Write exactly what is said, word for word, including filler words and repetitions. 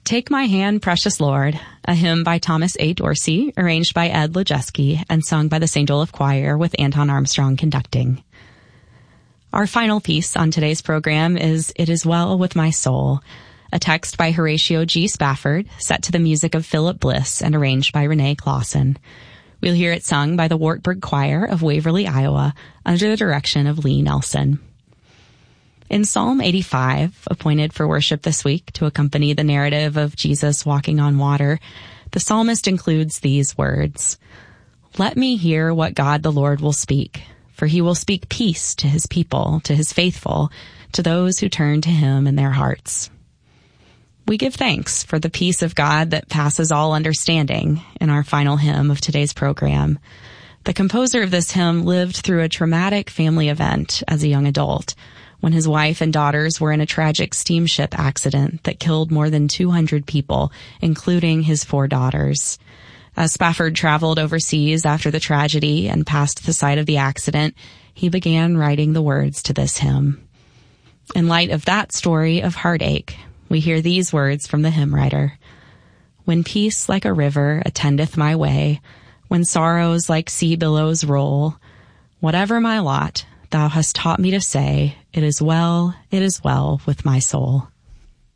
Take My Hand, Precious Lord, a hymn by Thomas A. Dorsey, arranged by Ed Lejeski, and sung by the Saint Olaf Choir with Anton Armstrong conducting. Our final piece on today's program is It Is Well With My Soul, a text by Horatio G. Spafford, set to the music of Philip Bliss and arranged by Renee Clausen. We'll hear it sung by the Wartburg Choir of Waverly, Iowa, under the direction of Lee Nelson. In Psalm eighty-five, appointed for worship this week to accompany the narrative of Jesus walking on water, the psalmist includes these words, "Let me hear what God the Lord will speak, for he will speak peace to his people, to his faithful, to those who turn to him in their hearts." We give thanks for the peace of God that passes all understanding in our final hymn of today's program. The composer of this hymn lived through a traumatic family event as a young adult, when his wife and daughters were in a tragic steamship accident that killed more than two hundred people, including his four daughters. As Spafford traveled overseas after the tragedy and passed the site of the accident, he began writing the words to this hymn. In light of that story of heartache, we hear these words from the hymn writer. When peace like a river attendeth my way, when sorrows like sea billows roll, whatever my lot, thou hast taught me to say, it is well, it is well with my soul.